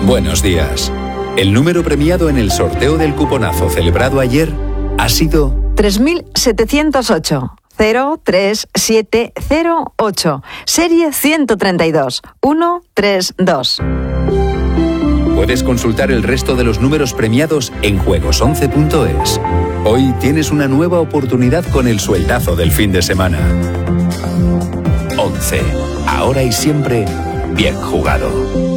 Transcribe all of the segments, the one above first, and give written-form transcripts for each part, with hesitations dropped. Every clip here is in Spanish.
Buenos días. El número premiado en el sorteo del cuponazo celebrado ayer ha sido 3708. 03708. Serie 132. 132. Puedes consultar el resto de los números premiados en juegos11.es. Hoy tienes una nueva oportunidad con el sueldazo del fin de semana. 11. Ahora y siempre, bien jugado.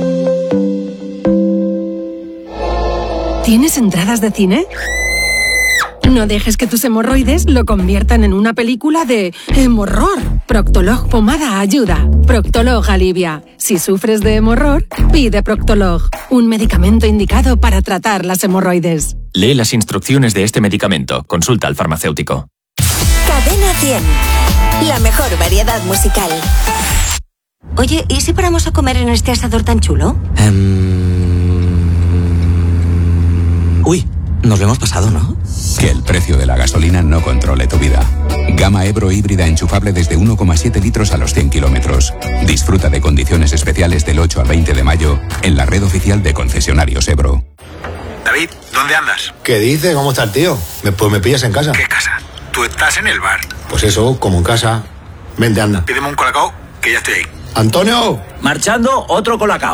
¿Tienes entradas de cine? No dejes que tus hemorroides lo conviertan en una película de hemorror. Proctolog Pomada ayuda. Proctolog alivia. Si sufres de hemorror, pide Proctolog. Un medicamento indicado para tratar las hemorroides. Lee las instrucciones de este medicamento. Consulta al farmacéutico. Cadena 100. La mejor variedad musical. Oye, ¿y si paramos a comer en este asador tan chulo? Uy, nos lo hemos pasado, ¿no? Que el precio de la gasolina no controle tu vida. Gama Ebro híbrida enchufable desde 1,7 litros a los 100 kilómetros. Disfruta de condiciones especiales del 8 al 20 de mayo en la red oficial de concesionarios Ebro. David, ¿dónde andas? ¿Qué dice? ¿Cómo está el tío? Pues me pillas en casa. ¿Qué casa? Tú estás en el bar. Pues eso, como en casa. Vente, anda. Pídeme un colacao, que ya estoy ahí. ¡Antonio! Marchando, otro colacao.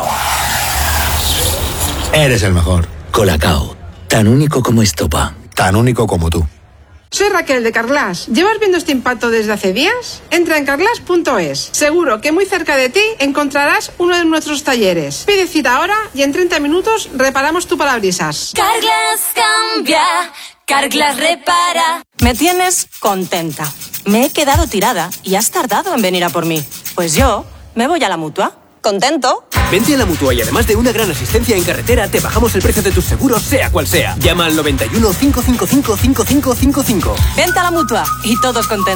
Eres el mejor. Colacao. Tan único como estopa. Tan único como tú. Soy Raquel de Carglass. ¿Llevas viendo este impacto desde hace días? Entra en carglass.es. Seguro que muy cerca de ti encontrarás uno de nuestros talleres. Pide cita ahora y en 30 minutos reparamos tu parabrisas. Carglass cambia, Carglass repara. Me tienes contenta. Me he quedado tirada y has tardado en venir a por mí. Pues yo me voy a la Mutua. ¿Contento? Vente a la Mutua y además de una gran asistencia en carretera, te bajamos el precio de tus seguros, sea cual sea. Llama al 91 555 5555. Vente a la Mutua y todos contentos.